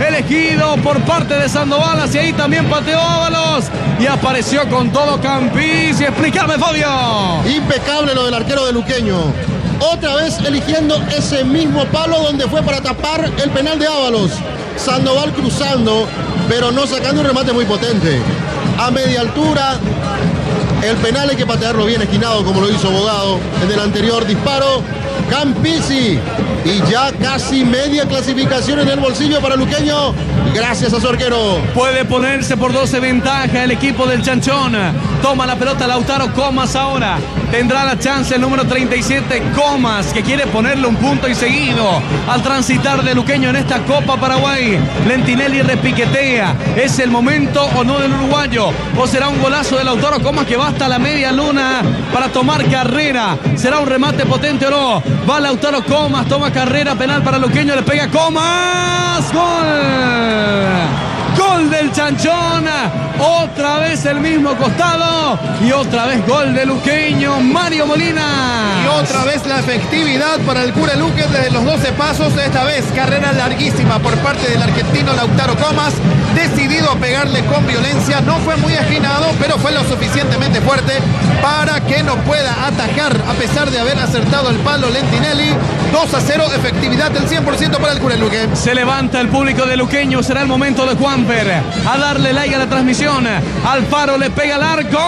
elegido por parte de Sandoval. Hacia ahí también pateó Ábalos y apareció con todo Campisi. Explícame, Fabio. Impecable lo del arquero de Luqueño. Otra vez eligiendo ese mismo palo donde fue para tapar el penal de Ábalos. Sandoval cruzando, pero no sacando un remate muy potente. A media altura, el penal hay que patearlo bien esquinado como lo hizo Bogado en el anterior disparo. Campisi, y ya casi media clasificación en el bolsillo para Luqueño, gracias a su arquero. Puede ponerse por 12 ventaja el equipo del Chanchón. Toma la pelota Lautaro Comas ahora. Tendrá la chance el número 37, Comas, que quiere ponerle un punto y seguido al transitar de Luqueño en esta Copa Paraguay. Lentinelli repiquetea. ¿Es el momento o no del uruguayo? ¿O será un golazo de Lautaro Comas que va hasta la media luna para tomar carrera? ¿Será un remate potente o no? Va Lautaro Comas, toma carrera, penal para Luqueño, le pega Comas. ¡Gol! Gol del Chanchón, otra vez el mismo costado y otra vez gol de Luqueño, Mario Molina. Y otra vez la efectividad para el Cure Luque desde los 12 pasos, esta vez carrera larguísima por parte del argentino Lautaro Comas, decidido a pegarle con violencia, no fue muy esquinado, pero fue lo suficientemente fuerte para que no pueda atajar a pesar de haber acertado el palo Lentinelli. 2-0, efectividad del 100% para el Cure Luque. Se levanta el público de Luqueño, será el momento de Juanper a darle like a la transmisión. Alfaro le pega al arco.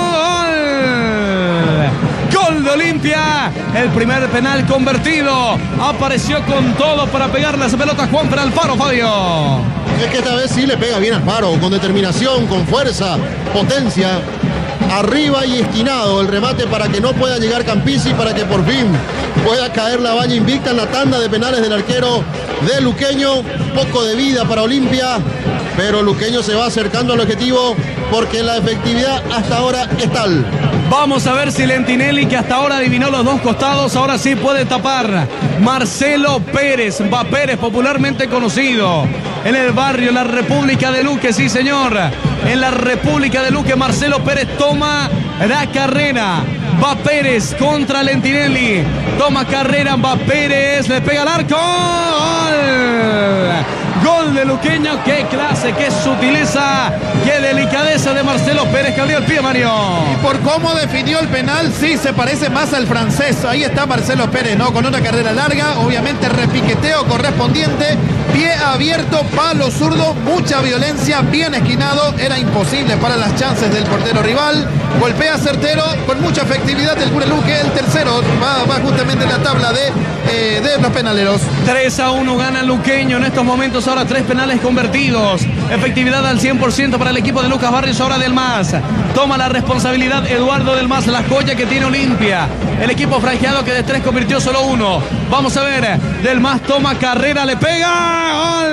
Gol de Olimpia, el primer penal convertido. Apareció con todo para pegarle a esa pelota Juanper Alfaro, Fabio. Es que esta vez sí le pega bien a Alfaro, con determinación, con fuerza, potencia. Arriba y esquinado el remate para que no pueda llegar Campisi, para que por fin pueda caer la valla invicta en la tanda de penales del arquero de Luqueño. Poco de vida para Olimpia, pero Luqueño se va acercando al objetivo porque la efectividad hasta ahora es tal. Vamos a ver si Lentinelli, que hasta ahora adivinó los dos costados, ahora sí puede tapar. Marcelo Pérez, va Pérez, popularmente conocido en el barrio, en la República de Luque, sí señor. En la República de Luque, Marcelo Pérez toma la carrera. Va Pérez contra Lentinelli. Toma carrera, va Pérez, le pega al arco. Gol de Luqueño, qué clase, qué sutileza, qué delicadeza de Marcelo Pérez, que abrió el pie, Mario. Y por cómo definió el penal, sí, se parece más al francés. Ahí está Marcelo Pérez, ¿no? Con una carrera larga, obviamente repiqueteo correspondiente, pie abierto, palo zurdo, mucha violencia, bien esquinado, era imposible para las chances del portero rival. Golpea certero, con mucha efectividad el Cure Luque, el tercero, va justamente en la tabla de los penaleros. 3-1 gana Luqueño en estos momentos, ahora 3 penales convertidos. Efectividad al 100% para el equipo de Lucas Barrios, ahora Del Mas. Toma la responsabilidad Eduardo Del Mas, la joya que tiene Olimpia. El equipo franjeado que de 3 convirtió solo 1. Vamos a ver, Del Mas toma carrera, le pega.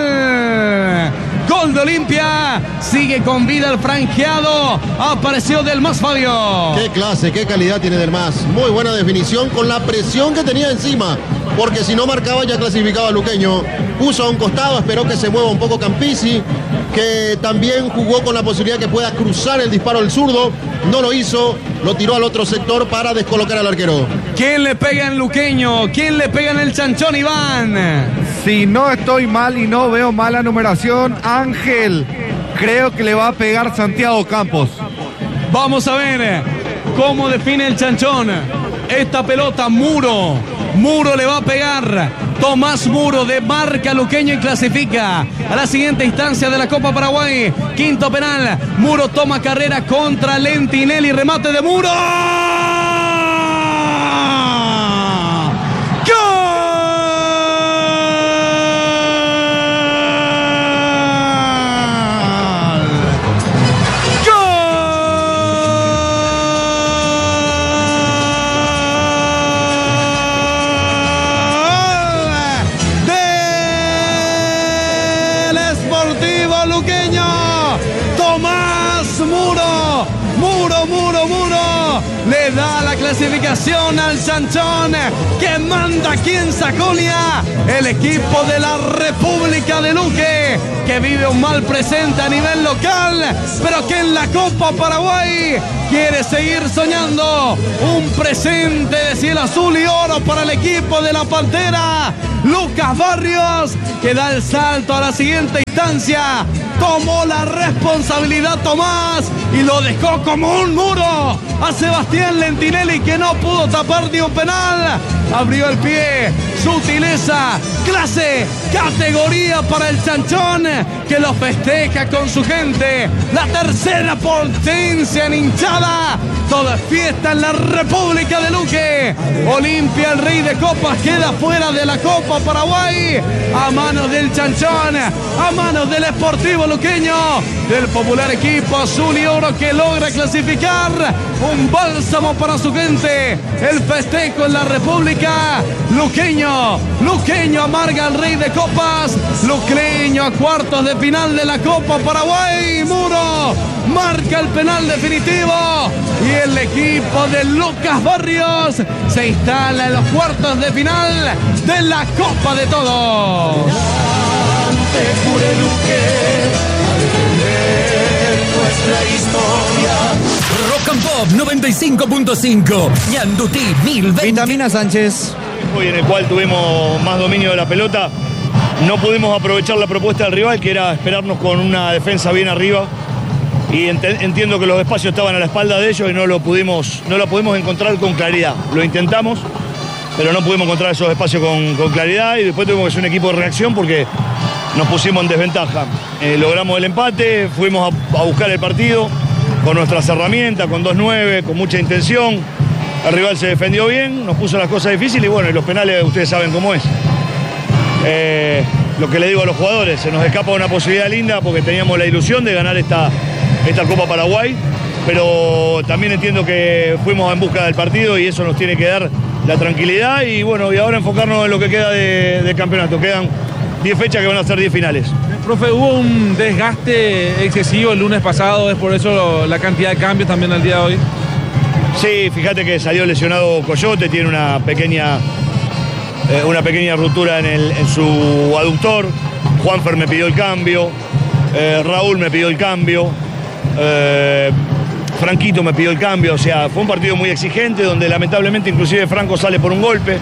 ¡Gol! Gol de Olimpia, sigue con vida el franjeado, apareció Del Mas, Fabio. Qué clase, qué calidad tiene Del Mas, muy buena definición con la presión que tenía encima, porque si no marcaba ya clasificaba a Luqueño. Puso a un costado, esperó que se mueva un poco Campisi, que también jugó con la posibilidad que pueda cruzar el disparo al zurdo, no lo hizo, lo tiró al otro sector para descolocar al arquero. ¿Quién le pega en Luqueño? ¿Quién le pega en el Chanchón, Iván? Si no estoy mal y no veo mala numeración, Ángel, creo que le va a pegar Santiago Campos. Vamos a ver cómo define el Chanchón esta pelota. Muro le va a pegar. Tomás Muro de marca Luqueño y clasifica a la siguiente instancia de la Copa Paraguay. Quinto penal. Muro toma carrera contra Lentinelli. Remate de Muro. Luqueño, Tomás Muro. Muro le da la clasificación al Chanchón, que manda aquí en Saconia el equipo de la República de Luque, que vive un mal presente a nivel local, pero que en la Copa Paraguay quiere seguir soñando un presente de cielo azul y oro para el equipo de la Pantera. Lucas Barrios, que da el salto a la siguiente instancia, tomó la responsabilidad Tomás y lo dejó como un muro a Sebastián Lentinelli, que no pudo tapar ni un penal. Abrió el pie, sutileza, clase, categoría para el Chanchón, que lo festeja con su gente. La tercera potencia en hinchada. Toda fiesta en la República de Luque. Olimpia, el rey de copas, queda fuera de la Copa Paraguay a manos del Chanchón, a manos del Sportivo Luqueño, del popular equipo azul y oro, que logra clasificar. Un bálsamo para su gente. El festejo en la República. Luqueño amarga al rey de copas. Luqueño a cuartos de final de la Copa Paraguay. Muro marca el penal definitivo y el equipo de Lucas Barrios se instala en los cuartos de final de la Copa de Todos. Rock and Pop 95.5. Ñandutí 1020. Vitamina Sánchez. Hoy en el cual tuvimos más dominio de la pelota, no pudimos aprovechar la propuesta del rival, que era esperarnos con una defensa bien arriba, y entiendo que los espacios estaban a la espalda de ellos y no la pudimos encontrar con claridad. Lo intentamos, pero no pudimos encontrar esos espacios con claridad, y después tuvimos que ser un equipo de reacción porque nos pusimos en desventaja. Logramos el empate, fuimos a buscar el partido con nuestras herramientas, con 2-9, con mucha intención. El rival se defendió bien, nos puso las cosas difíciles y bueno, y los penales ustedes saben cómo es. Lo que le digo a los jugadores, se nos escapa una posibilidad linda porque teníamos la ilusión de ganar esta Copa Paraguay, pero también entiendo que fuimos en busca del partido y eso nos tiene que dar la tranquilidad y bueno, y ahora enfocarnos en lo que queda de campeonato. Quedan 10 fechas que van a ser 10 finales. Profe, hubo un desgaste excesivo el lunes pasado, es por eso la cantidad de cambios también al día de hoy. Sí, fíjate que salió lesionado Coyote, tiene una pequeña ruptura en su aductor. Juanfer me pidió el cambio, Raúl me pidió el cambio, Franquito me pidió el cambio. O sea, fue un partido muy exigente donde lamentablemente inclusive Franco sale por un golpe.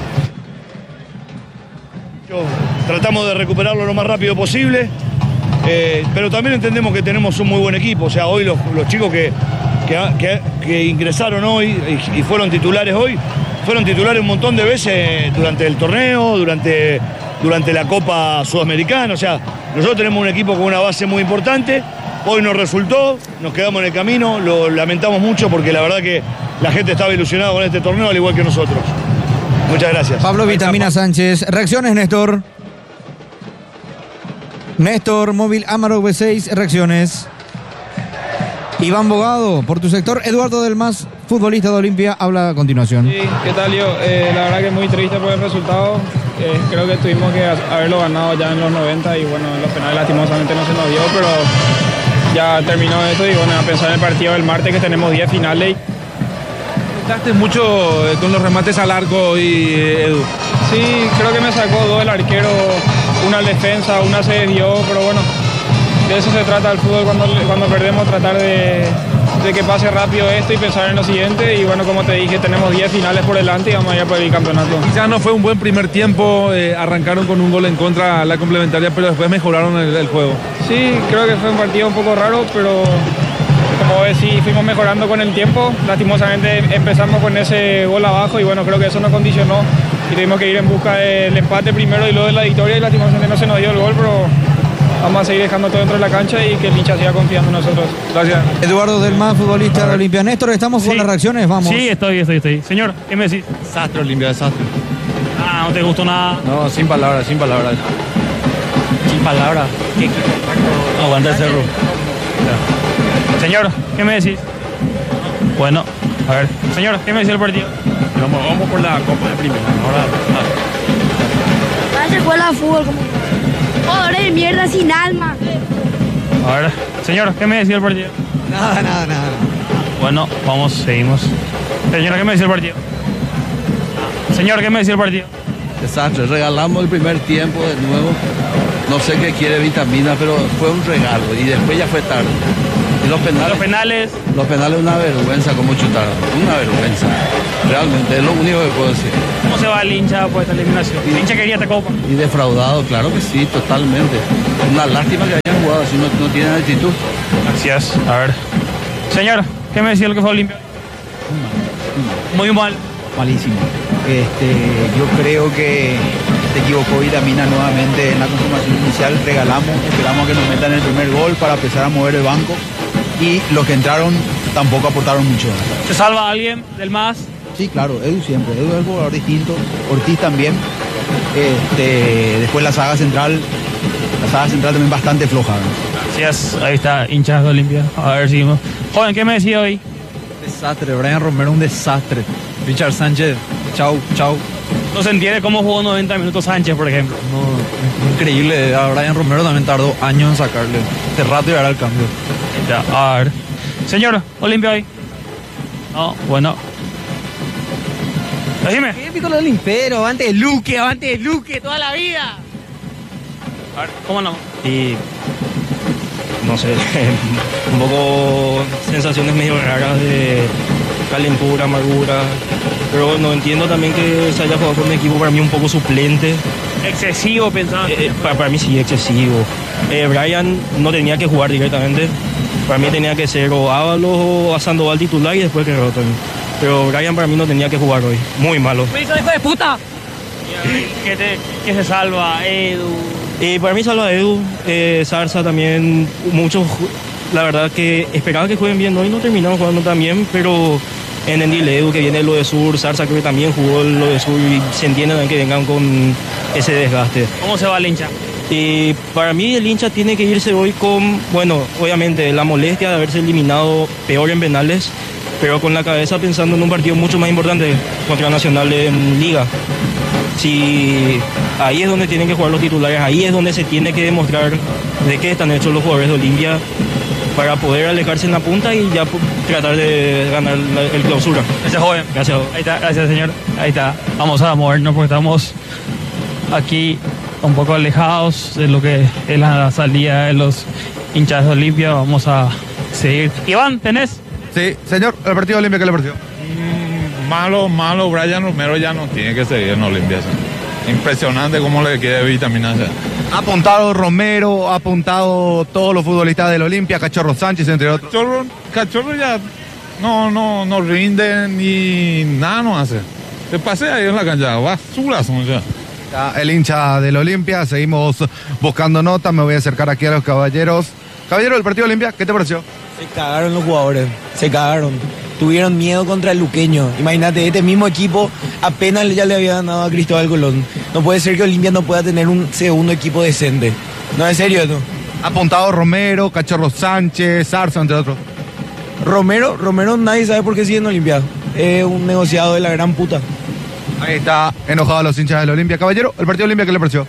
Tratamos de recuperarlo lo más rápido posible, pero también entendemos que tenemos un muy buen equipo. O sea, hoy los chicos que ingresaron hoy y fueron titulares hoy, fueron titulares un montón de veces durante el torneo, durante la Copa Sudamericana. O sea, nosotros tenemos un equipo con una base muy importante. Hoy nos resultó, nos quedamos en el camino, lo lamentamos mucho porque la verdad que la gente estaba ilusionada con este torneo al igual que nosotros. Muchas gracias. Pablo Vitamina Sánchez. Reacciones, Néstor. Néstor, móvil Amarok B6, reacciones. Iván Bogado, por tu sector. Eduardo Del Mas, futbolista de Olimpia, habla a continuación. Sí, ¿qué tal, yo? La verdad que muy triste por el resultado. Creo que tuvimos que haberlo ganado ya en los 90 y bueno, en los penales lastimosamente no se nos dio, pero ya terminó esto y bueno, a pensar en el partido del martes que tenemos 10 finales. ¿Estás mucho con los remates al arco y Edu? Sí, creo que me sacó 2 el arquero, una al defensa, una se desvió, pero bueno, de eso se trata el fútbol cuando perdemos, tratar de que pase rápido esto y pensar en lo siguiente. Y bueno, como te dije, tenemos 10 finales por delante y vamos a ir por el campeonato. Quizás no fue un buen primer tiempo, arrancaron con un gol en contra la complementaria, pero después mejoraron el juego. Sí, creo que fue un partido un poco raro, pero como ves, sí, fuimos mejorando con el tiempo. Lastimosamente empezamos con ese gol abajo y bueno, creo que eso nos condicionó y tuvimos que ir en busca del empate primero y luego de la victoria y lastimosamente no se nos dio el gol, pero vamos a seguir dejando todo dentro de la cancha y que el hincha siga confiando en nosotros. Gracias. Eduardo Del Mas, futbolista de Olimpia. Néstor, ¿estamos con las reacciones? Vamos. Sí, estoy. Señor, ¿qué me decís? Desastre, Olimpia, desastre. Ah, ¿no te gustó nada? No, sin palabras. Sin palabras. ¿Qué equipo? No, aguanta el cerro. Señor, ¿qué me decís? Bueno, a ver. Señor, ¿qué me decís del partido? Vamos por la Copa de Primera. Ahora. Vaya escuela de fútbol como jugadores de mierda sin alma. A ver, señor, ¿qué me decís del partido? Nada. Bueno, vamos, seguimos. Señora, ¿qué me decía el partido? Señor, ¿qué me decía el partido? Desastre, regalamos el primer tiempo de nuevo. No sé qué quiere Vitamina, pero fue un regalo y después ya fue tarde. Y los penales. Los penales una vergüenza como chutaron. Una vergüenza. Realmente es lo único que puedo decir. ¿Cómo se va el hincha por esta eliminación? ¿El hincha quería esta copa? Y defraudado, claro que sí, totalmente. Una lástima que hayan jugado así, no tienen actitud. Gracias. A ver. Señor, ¿qué me decía el que fue Olimpia? Muy mal. Malísimo. Yo creo que se equivocó Vitamina nuevamente en la conformación inicial. Esperamos que nos metan el primer gol para empezar a mover el banco. Y los que entraron tampoco aportaron mucho. ¿Se salva a alguien del más? Sí, claro, Edu siempre. Edu es el jugador distinto. Ortiz también. Después la saga central también bastante floja, ¿no? Gracias. Ahí está, hinchas de Olimpia. A ver, seguimos. Joven, ¿qué me decía hoy? Desastre. Brian Romero, un desastre. Richard Sánchez, chau. No se entiende cómo jugó 90 minutos Sánchez, por ejemplo. No, increíble. A Brian Romero también tardó años en sacarle. Hace rato y ahora el cambio. A ver. Señor, Olimpia hoy. No, bueno. Dime. Qué épico lo del Impero, avante de Luque, toda la vida. A ver, ¿cómo no? Y no sé, un poco sensaciones medio raras de calentura, amargura, pero bueno, entiendo también que se haya jugado con un equipo para mí un poco suplente. Excesivo, pensaba. Para mí sí, excesivo. Brian no tenía que jugar directamente, para mí tenía que ser o Ábalos o a Sandoval titular y después que roten. Pero Brian para mí no tenía que jugar hoy, muy malo. ¿Me hizo hijo de puta? ¿Qué se salva? Edu. Para mí salva a Edu, Zarza también, muchos, la verdad que esperaba que jueguen bien, hoy no terminaron jugando tan bien, pero entendible, Edu que viene de lo de Sur, Zarza creo que también jugó lo de Sur y se entiende también que vengan con ese desgaste. ¿Cómo se va el hincha? Para mí el hincha tiene que irse hoy con, bueno, obviamente la molestia de haberse eliminado peor en penales, pero con la cabeza pensando en un partido mucho más importante contra Nacional en Liga. Si ahí es donde tienen que jugar los titulares, ahí es donde se tiene que demostrar de qué están hechos los jugadores de Olimpia para poder alejarse en la punta y ya tratar de ganar el clausura. Gracias, joven. Gracias. Ahí está, gracias, señor. Ahí está. Vamos a movernos porque estamos aquí un poco alejados de lo que es la salida de los hinchas de Olimpia. Vamos a seguir. Iván, ¿tenés? Sí, señor, el partido de Olimpia, ¿qué le pareció? Malo, Brian Romero ya no tiene que seguir en Olimpia. Impresionante cómo le quiere Vitamina C. Ha apuntado Romero, ha apuntado todos los futbolistas del Olimpia, Cachorro Sánchez, entre otros. Cachorro ya no rinde ni nada no hace. Se pasea ahí en la cancha, basura son ya. El hincha del Olimpia, seguimos buscando notas, me voy a acercar aquí a los caballeros. Caballero del partido de Olimpia, ¿qué te pareció? Se cagaron los jugadores, tuvieron miedo contra el Luqueño. Imagínate, este mismo equipo apenas ya le había ganado a Cristóbal Colón. No puede ser que Olimpia no pueda tener un segundo equipo decente. No, en serio, no. Ha apuntado Romero, Cachorro Sánchez, Zarza, entre otros. Romero nadie sabe por qué sigue en Olimpia. Es un negociado de la gran puta. Ahí está, enojado los hinchas del Olimpia. Caballero, el partido de Olimpia, ¿qué le pareció?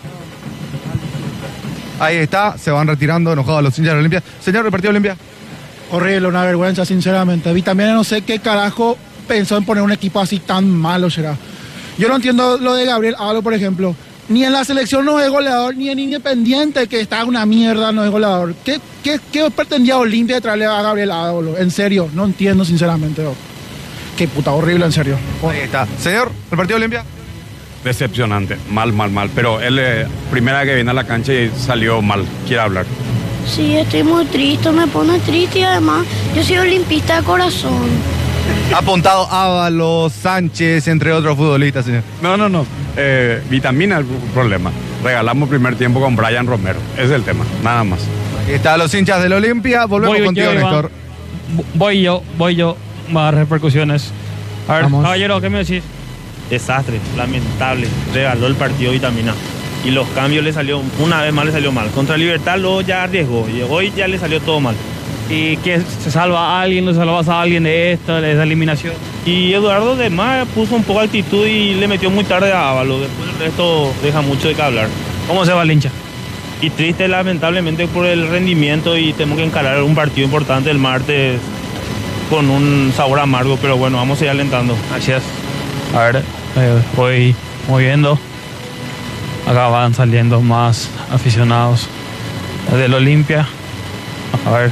Ahí está, se van retirando enojados los hinchas del Olimpia. Señor, el partido de Olimpia. Horrible, una vergüenza, sinceramente. Vi también no sé qué carajo pensó en poner un equipo así tan malo, será. Yo no entiendo lo de Gabriel Ábalos, por ejemplo. Ni en la selección no es goleador, ni en Independiente, que está una mierda, no es goleador. ¿Qué pretendía Olimpia de traerle a Gabriel Ábalos? En serio, no entiendo, sinceramente. Qué puta horrible, en serio. Ahí está. Señor, el partido de Olimpia. Decepcionante, mal. Pero él, primera que viene a la cancha y salió mal. Quiere hablar. Sí, estoy muy triste, me pone triste y además yo soy olimpista de corazón. Ha apuntado Ábalos, Sánchez, entre otros futbolistas, señor. No. Vitamina el problema. Regalamos primer tiempo con Brian Romero. Ese es el tema, nada más. Aquí están los hinchas del Olimpia. Volvemos contigo, Néstor. Voy yo. Va a dar repercusiones. A ver, caballero, ¿qué me decís? Desastre, lamentable. Regaló el partido Vitamina. Y los cambios una vez más le salió mal. Contra Libertad luego ya arriesgó y hoy ya le salió todo mal. ¿Y qué se salva a alguien? ¿No salvas a alguien de esta eliminación? Y Eduardo de Mar puso un poco de actitud y le metió muy tarde a Ábalos. Después el resto deja mucho de qué hablar. ¿Cómo se va el hincha? Y triste lamentablemente por el rendimiento y tenemos que encarar un partido importante el martes con un sabor amargo, pero bueno, vamos a ir alentando. Gracias. A ver, voy moviendo. Acá van saliendo más aficionados del Olimpia. A ver.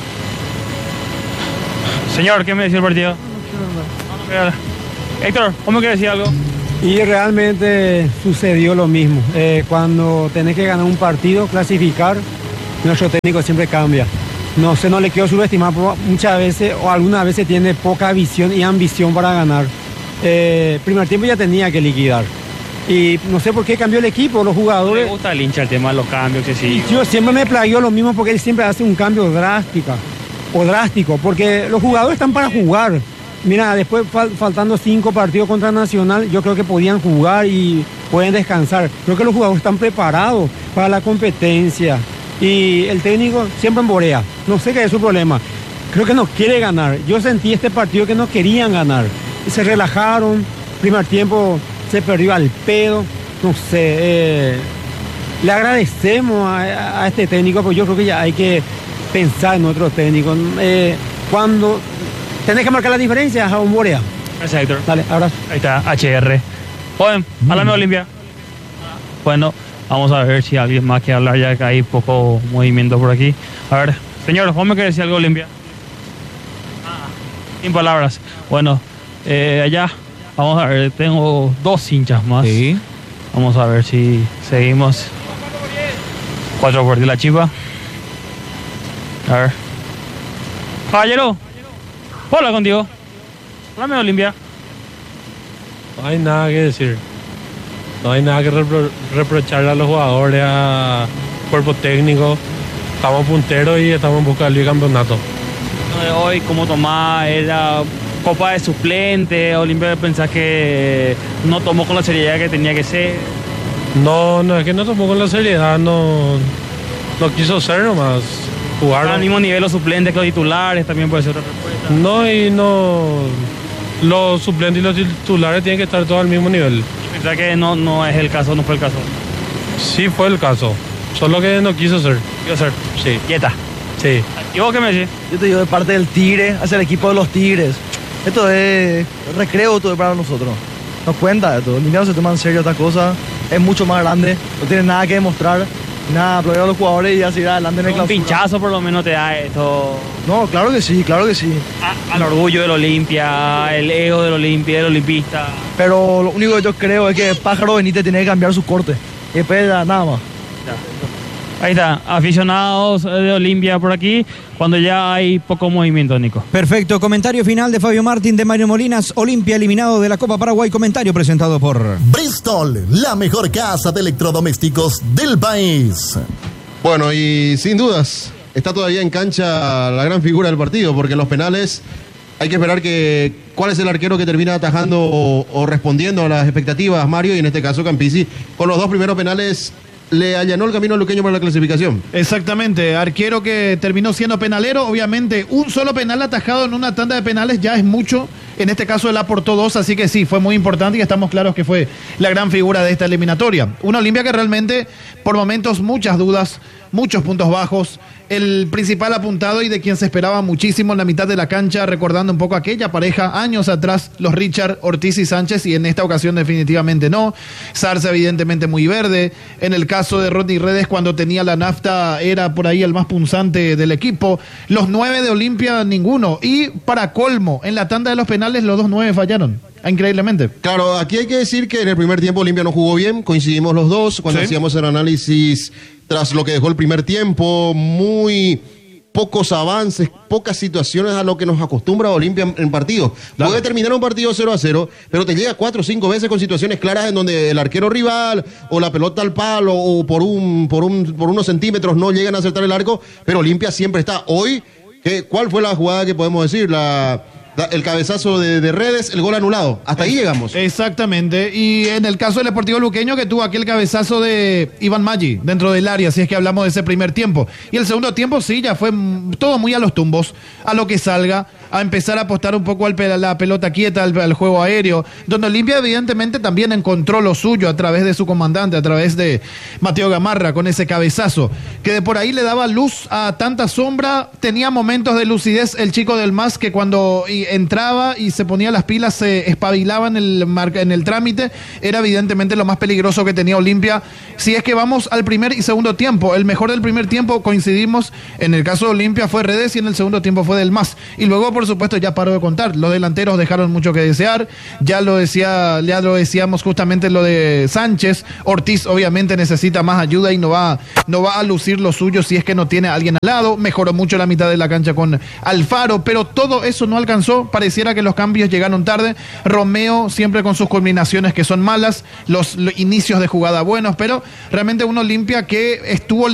Señor, ¿qué me decía el partido? Héctor, ¿cómo quiere decir algo? Y realmente sucedió lo mismo. Cuando tenés que ganar un partido, clasificar, nuestro técnico siempre cambia. No le quiero subestimar, muchas veces o algunas veces tiene poca visión y ambición para ganar. Primer tiempo ya tenía que liquidar. Y no sé por qué cambió el equipo, los jugadores. Me gusta el hincha el tema de los cambios que sí. Yo siempre me plagió lo mismo porque él siempre hace un cambio drástico, porque los jugadores están para jugar. Mira, después faltando 5 partidos contra Nacional, yo creo que podían jugar y pueden descansar. Creo que los jugadores están preparados para la competencia. Y el técnico siempre emborea. No sé qué es su problema. Creo que no quiere ganar. Yo sentí este partido que no querían ganar. Se relajaron. Primer tiempo se perdió al pedo. No sé. Le agradecemos a este técnico, porque yo creo que ya hay que pensar en otro técnico. Cuando tenés que marcar la diferencia, a un Borea. Gracias, Héctor. Dale, abrazo. Ahí está, HR. Joven, háblame de Olimpia. Bueno, vamos a ver si alguien más quiere hablar, ya que hay poco movimiento por aquí. A ver, señor, ¿cómo me quiere decir algo de Olimpia? Sin palabras. Bueno, allá, vamos a ver, tengo 2 hinchas más. Sí. Vamos a ver si seguimos. 4 por la chiva. A ver. Caballero. Hola contigo. Háblame de Olimpia. No hay nada que decir. No hay nada que reprocharle a los jugadores, a cuerpo técnico. Estamos punteros y estamos en busca del bicampeonato. Hoy, como Tomás, era copa de suplente. Olimpia, pensás que no tomó con la seriedad que tenía que ser. No, es que no tomó con la seriedad, no quiso ser nomás. Jugar al mismo nivel los suplentes que los titulares, también puede ser otra respuesta. Los suplentes y los titulares tienen que estar todos al mismo nivel. ¿Pensás que no es el caso, no fue el caso? Sí fue el caso, solo que no quiso ser. Quiso ser. Sí. Quieta. Sí. ¿Y vos qué me decís? Yo te digo de parte del Tigre, hacia el equipo de los Tigres. Esto es recreo todo para nosotros. Nos cuenta esto, el niño se toma en serio esta cosa, es mucho más grande, no tiene nada que demostrar. Nada, aplaudir a los jugadores y así adelante en el clausura. Un pinchazo por lo menos te da esto. No, claro que sí, claro que sí. Al orgullo del Olimpia, el ego del Olimpia, del olimpista. Pero lo único que yo creo es que Pájaro Benítez tiene que cambiar su corte. Y después nada más. Ahí está, aficionados de Olimpia por aquí, cuando ya hay poco movimiento, Nico. Perfecto, comentario final de Fabio Martín, de Mario Molinas. Olimpia eliminado de la Copa Paraguay, comentario presentado por Bristol, la mejor casa de electrodomésticos del país. Bueno, y sin dudas, está todavía en cancha la gran figura del partido, porque en los penales hay que esperar cuál es el arquero que termina atajando o respondiendo a las expectativas, Mario, y en este caso Campisi, con los 2 primeros penales le allanó el camino al luqueño para la clasificación. Exactamente, arquero que terminó siendo penalero. Obviamente un solo penal atajado en una tanda de penales ya es mucho. En este caso él aportó 2, así que sí, fue muy importante y estamos claros que fue la gran figura de esta eliminatoria. Una Olimpia que realmente por momentos muchas dudas, muchos puntos bajos. El principal apuntado y de quien se esperaba muchísimo en la mitad de la cancha, recordando un poco aquella pareja años atrás, los Richard, Ortiz y Sánchez, y en esta ocasión definitivamente no. Sarza evidentemente muy verde. En el caso de Rodney Redes, cuando tenía la nafta, era por ahí el más punzante del equipo. Los 9 de Olimpia, ninguno. Y para colmo, en la tanda de los penales, los 2 9 fallaron. Increíblemente. Claro, aquí hay que decir que en el primer tiempo Olimpia no jugó bien, coincidimos los dos cuando hacíamos el análisis tras lo que dejó el primer tiempo, muy pocos avances, pocas situaciones a lo que nos acostumbra Olimpia en partidos. Claro. Puede terminar un partido 0-0, pero te llega 4 o 5 veces con situaciones claras en donde el arquero rival o la pelota al palo o por unos centímetros no llegan a acertar el arco, pero Olimpia siempre está. Hoy, ¿cuál fue la jugada que podemos decir? El cabezazo de Redes, el gol anulado. Hasta ahí llegamos. Exactamente. Y en el caso del Deportivo Luqueño, que tuvo aquel cabezazo de Iván Maggi dentro del área, si es que hablamos de ese primer tiempo. Y el segundo tiempo, sí, ya fue todo muy a los tumbos, a lo que salga, a empezar a apostar un poco a la pelota quieta, al juego aéreo, donde Olimpia evidentemente también encontró lo suyo a través de su comandante, a través de Mateo Gamarra, con ese cabezazo, que de por ahí le daba luz a tanta sombra. Tenía momentos de lucidez el chico del MAS, que cuando entraba y se ponía las pilas se espabilaba en el trámite. Era evidentemente lo más peligroso que tenía Olimpia. Si es que vamos al primer y segundo tiempo, el mejor del primer tiempo, coincidimos, en el caso de Olimpia fue Redes y en el segundo tiempo fue del MAS. Y luego, por supuesto, ya paro de contar, los delanteros dejaron mucho que desear. Ya lo decíamos justamente lo de Sánchez. Ortiz obviamente necesita más ayuda y no va a lucir lo suyo si es que no tiene a alguien al lado. Mejoró mucho la mitad de la cancha con Alfaro, pero todo eso no alcanzó. Pareciera que los cambios llegaron tarde. Romeo siempre con sus culminaciones que son malas, los inicios de jugada buenos, pero realmente un Olimpia que estuvo